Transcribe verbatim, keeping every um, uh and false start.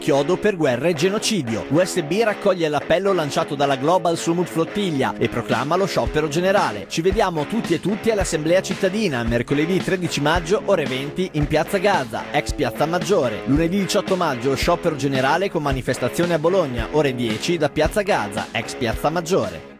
Chiodo per guerra e genocidio. U S B raccoglie l'appello lanciato dalla Global Sumut Flottiglia e proclama lo sciopero generale. Ci vediamo tutti e tutti all'Assemblea Cittadina, mercoledì tredici maggio, ore venti, in Piazza Gaza, ex Piazza Maggiore. Lunedì diciotto maggio, sciopero generale con manifestazione a Bologna, ore dieci, da Piazza Gaza, ex Piazza Maggiore.